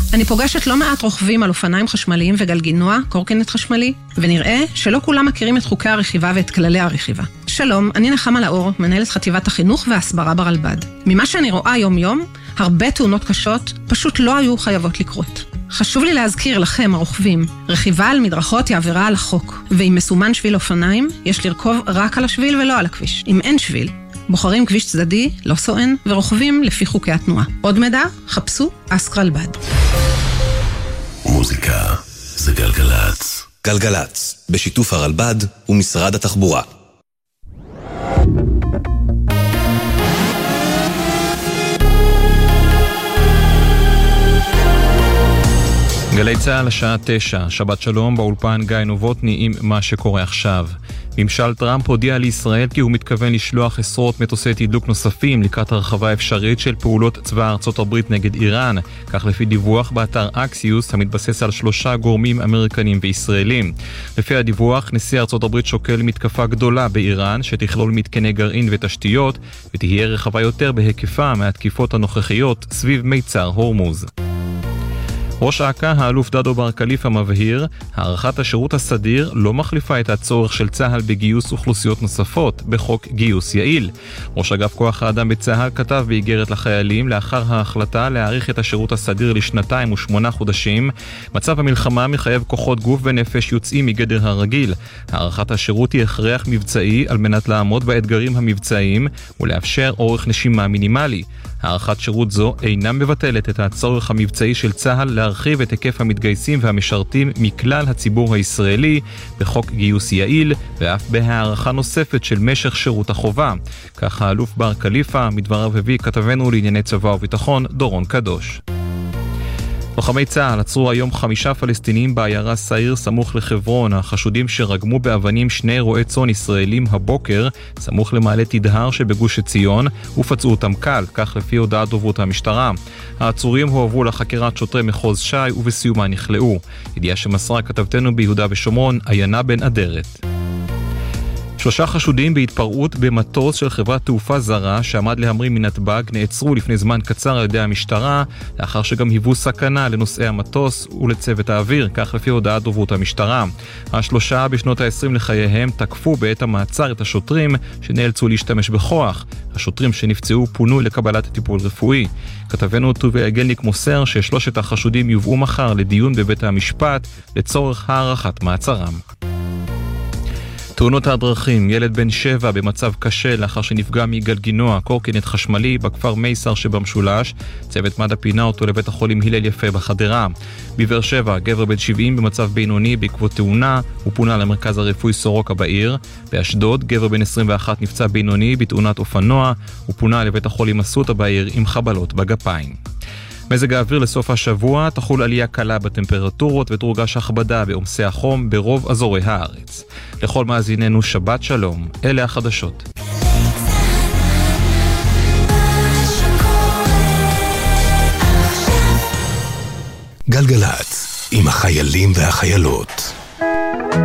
אני פוגשת לא מעט רוכבים על אופניים חשמליים וגלגינוע, קורקינט חשמלי, ונראה שלא כולם מכירים את חוקי הרכיבה ואת כללי הרכיבה. שלום, אני נחמה לאור, מנהלת חטיבת החינוך וההסברה ברלב"ד. ממה שאני רואה יום-יום, הרבה תאונות קשות פשוט לא היו חייבות לקרות. חשוב לי להזכיר לכם, הרוכבים, רכיבה על מדרכות היא עבירה על החוק, ואם מסומן שביל אופניים, יש לרכוב רק על השביל ולא על הכביש. אם אין שביל, בוחרים כביש צדדי, לא סואן, ורוכבים לפי חוקי התנועה. עוד מידע? חפשו אסק רלב"ד. מוזיקה זה גלגלץ. גלגלץ, בשיתוף הרלב"ד ומשרד התחבורה. גלי צהל השעה 9, שבת שלום באולפן גיא נובוטני עם מה שקורה עכשיו. ממשל טראמפ הודיע לישראל כי הוא מתכוון לשלוח עשרות מטוסי תדלוק נוספים לקראת הרחבה אפשרית של פעולות צבא ארצות הברית נגד איראן, כך לפי דיווח באתר אקסיוס המתבסס על 3 גורמים אמריקנים וישראלים. לפי הדיווח, נשיא ארצות הברית שוקל מתקפה גדולה באיראן שתכלול מתקני גרעין ותשתיות ותהיה רחבה יותר בהיקפה מהתקיפות הנוכחיות סביב מיצר הורמוז. ראש אכ"א, האלוף דדו בר כליפה, מבהיר, הארכת השירות הסדיר לא מחליפה את הצורך של צה"ל בגיוס אוכלוסיות נוספות בחוק גיוס יעיל. ראש אגף כוח האדם בצה"ל כתב באיגרת לחיילים לאחר ההחלטה להאריך את השירות הסדיר לשנתיים ו8 חודשים. מצב המלחמה מחייב כוחות גוף ונפש יוצאים מגדר הרגיל. הארכת השירות היא הכרח מבצעי על מנת לעמוד באתגרים המבצעיים ולאפשר אורך נשימה מינימלי. הארכת שירות זו אינה מבטלת את הצורך המבצעי של צה"ל להרחיב את היקף המתגייסים והמשרתים מכלל הציבור הישראלי בחוק גיוס יעיל ואף בהארכה נוספת של משך שירות החובה. כך האלוף בר כליפה, מדבריו הביא כתבנו לענייני צבא וביטחון דורון קדוש. לוחמי צה"ל עצרו היום 5 פלסטינים בעיירה סעיר סמוך לחברון, החשודים שרגמו באבנים 2 רועי צאן ישראלים הבוקר סמוך למעלה תדהר שבגוש עציון ופצעו אותם קל, כך לפי הודעת דוברות המשטרה. העצורים הועברו לחקירת שוטרי מחוז ש"י ובסיומה נכלאו. ידיעה שמסרה כתבתנו ביהודה ושומרון עיינה בן אדרת. 3 חשודים בהתפרעות במטוס של חברת תעופה זרה שעמד להמריא מנתב"ג נעצרו לפני זמן קצר על ידי המשטרה, לאחר שגם היוו סכנה לנוסעי המטוס ולצוות האוויר, כך לפי הודעת דוברות המשטרה. 3 בשנות ה-20 לחייהם תקפו בעת המעצר את השוטרים שנאלצו להשתמש בכוח. השוטרים שנפצעו פונו לקבלת טיפול רפואי. כתבנו טובי אגלניק מוסר ש3 החשודים יובאו מחר לדיון בבית המשפט לצורך הערכת מעצרם. תאונות הדרכים, ילד בן 7 במצב קשה לאחר שנפגע מגלגינוע קורקינט חשמלי בכפר מייסר שבמשולש. צוות מד"א פינה אותו לבית החולים הלל יפה בחדרה. בבאר שבע, גבר בן 70 במצב בינוני בעקבות תאונה, הוא פונה למרכז הרפואי סורוקה בעיר. באשדוד, גבר בן 21 נפצע בינוני בתאונת אופנוע, הוא פונה לבית החולים אסותא בעיר עם חבלות בגפיים. מזג האוויר לסוף השבוע, תחול עלייה קלה בטמפרטורות ותורגש הכבדה בעומסי החום ברוב אזורי הארץ. לכל מאזיננו שבת שלום, אלה החדשות. גלגלץ, עם החיילים והחיילות.